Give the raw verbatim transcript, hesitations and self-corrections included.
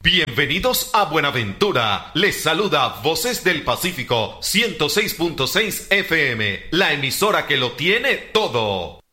Bienvenidos a Buenaventura. Les saluda Voces del Pacífico ciento seis punto seis F M, la emisora que lo tiene todo.